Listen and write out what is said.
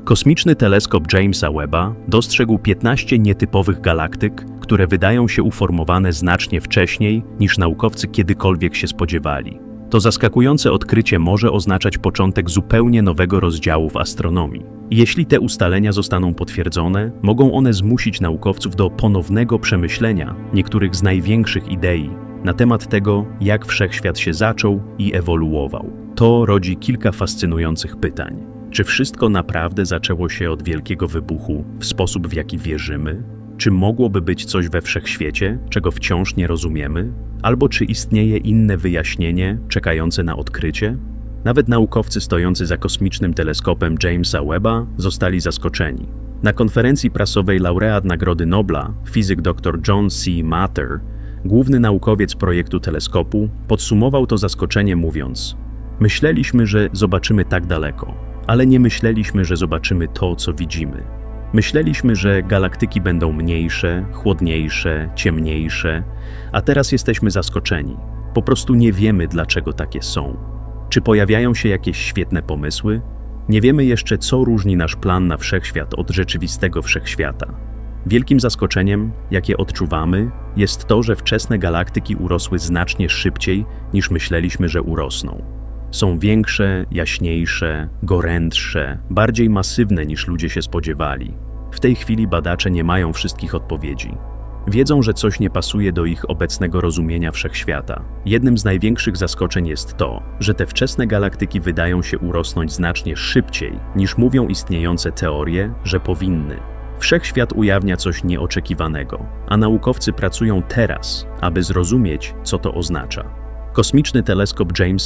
Kosmiczny teleskop Jamesa Webba dostrzegł 15 nietypowych galaktyk, które wydają się uformowane znacznie wcześniej, niż naukowcy kiedykolwiek się spodziewali. To zaskakujące odkrycie może oznaczać początek zupełnie nowego rozdziału w astronomii. Jeśli te ustalenia zostaną potwierdzone, mogą one zmusić naukowców do ponownego przemyślenia niektórych z największych idei na temat tego, jak wszechświat się zaczął i ewoluował. To rodzi kilka fascynujących pytań. Czy wszystko naprawdę zaczęło się od wielkiego wybuchu w sposób, w jaki wierzymy? Czy mogłoby być coś we wszechświecie, czego wciąż nie rozumiemy? Albo czy istnieje inne wyjaśnienie czekające na odkrycie? Nawet naukowcy stojący za kosmicznym teleskopem Jamesa Webba zostali zaskoczeni. Na konferencji prasowej laureat Nagrody Nobla, fizyk dr John C. Mather, główny naukowiec projektu teleskopu, podsumował to zaskoczenie mówiąc: myśleliśmy, że zobaczymy tak daleko, ale nie myśleliśmy, że zobaczymy to, co widzimy. Myśleliśmy, że galaktyki będą mniejsze, chłodniejsze, ciemniejsze, a teraz jesteśmy zaskoczeni. Po prostu nie wiemy, dlaczego takie są. Czy pojawiają się jakieś świetne pomysły? Nie wiemy jeszcze, co różni nasz plan na wszechświat od rzeczywistego wszechświata. Wielkim zaskoczeniem, jakie odczuwamy, jest to, że wczesne galaktyki urosły znacznie szybciej, niż myśleliśmy, że urosną. Są większe, jaśniejsze, gorętsze, bardziej masywne niż ludzie się spodziewali. W tej chwili badacze nie mają wszystkich odpowiedzi. Wiedzą, że coś nie pasuje do ich obecnego rozumienia wszechświata. Jednym z największych zaskoczeń jest to, że te wczesne galaktyki wydają się urosnąć znacznie szybciej, niż mówią istniejące teorie, że powinny. Wszechświat ujawnia coś nieoczekiwanego, a naukowcy pracują teraz, aby zrozumieć, co to oznacza. Kosmiczny teleskop Jamesa